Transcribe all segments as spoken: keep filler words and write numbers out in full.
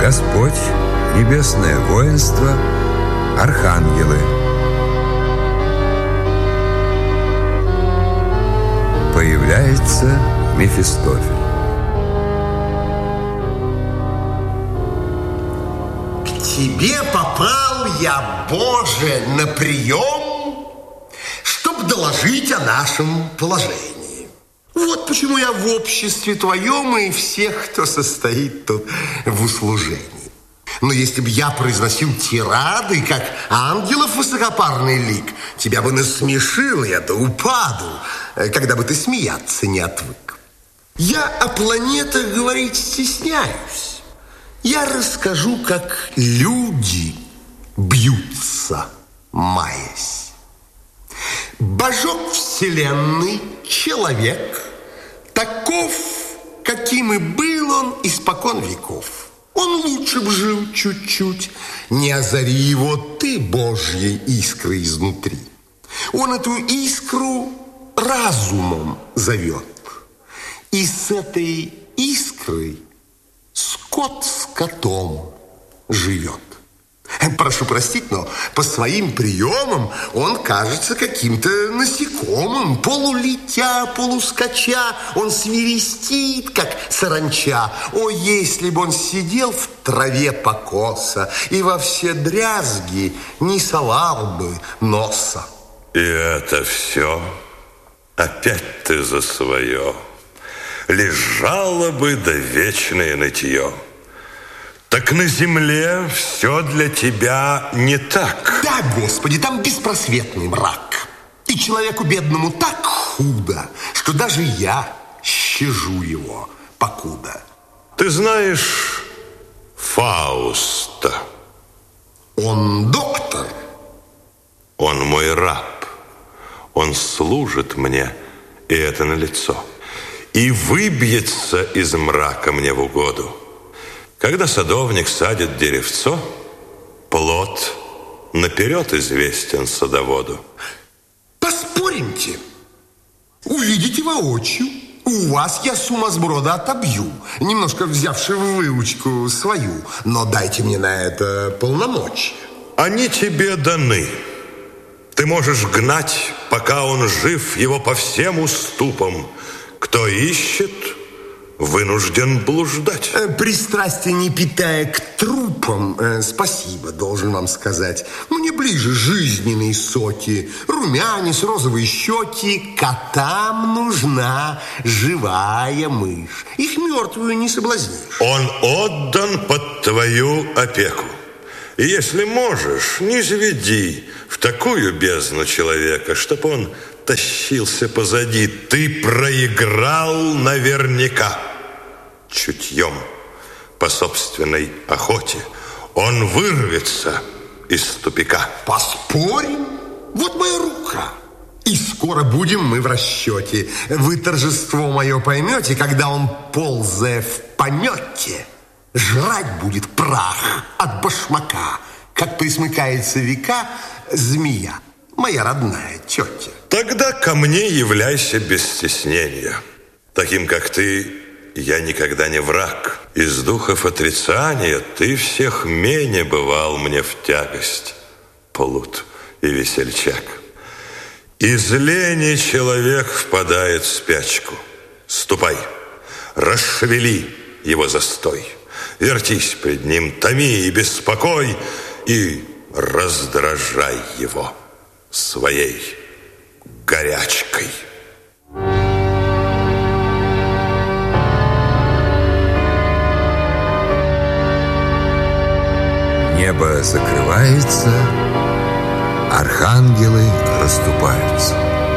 Господь, небесное воинство, архангелы. Появляется Мефистофель. К тебе попал я, Боже, на прием, чтобы доложить о нашем положении. Вот почему я в обществе твоем и всех, кто состоит тут в услужении. Но если бы я произносил тирады, как ангелов высокопарный лик, тебя бы насмешил я до упаду, когда бы ты смеяться не отвык. Я о планетах говорить стесняюсь. Я расскажу, как люди бьются, маясь. Божок вселенной, человек, таков, каким и был он испокон веков. Он лучше б жил чуть-чуть, не озари его ты Божьей искрой изнутри. Он эту искру разумом зовет. И с этой искрой скот с котом живет. Прошу простить, но по своим приемам он кажется каким-то насекомым. Полулетя, полускача, он свиристит, как саранча. О, если бы он сидел в траве покоса и во все дрязги не совал бы носа. И это все? Опять ты за свое. Лежало бы да вечное нытье. Так на земле все для тебя не так. Да, Господи, там беспросветный мрак. И человеку бедному так худо, что даже я щажу его покуда. Ты знаешь Фауста? Он доктор. Он мой раб. Он служит мне, и это налицо. И выбьется из мрака мне в угоду. Когда садовник садит деревцо, плод наперед известен садоводу. Поспоримте, увидите воочию. У вас я сумасброда отобью, немножко взявши в выучку свою. Но дайте мне на это полномочия. Они тебе даны. Ты можешь гнать, пока он жив, его по всем уступам. Кто ищет, вынужден блуждать. Пристрастие не питая к трупам, э, спасибо, должен вам сказать. Мне ближе жизненные соки, румянец, розовые щеки. Котам нужна живая мышь. Их мертвую не соблазнишь. Он отдан под твою опеку. И если можешь, не заведи в такую бездну человека, чтоб он тащился позади. Ты проиграл наверняка. Чутьем, по собственной охоте, он вырвется из тупика. Поспорим? Вот моя рука. И скоро будем мы в расчете. Вы торжество мое поймете, когда он, ползая в помете, жрать будет прах от башмака, как присмыкается века змея, моя родная тетя. Тогда ко мне являйся без стеснения. Таким, как ты, я никогда не враг. Из духов отрицания ты всех менее бывал мне в тягость, плут и весельчак. Из лени человек впадает в спячку. Ступай, расшевели его застой. Вертись пред ним, томи и беспокой, и раздражай его своей горячкой. Небо закрывается, архангелы расступаются.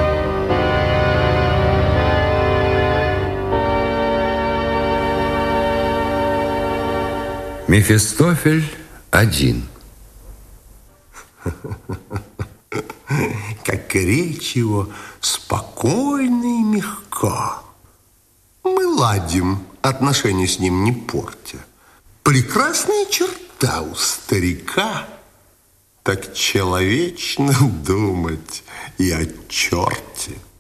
Мефистофель один. Как речь его спокойна и мягка. Мы ладим, отношения с ним не портя. Прекрасная черта у старика. Так человечно думать и о черте.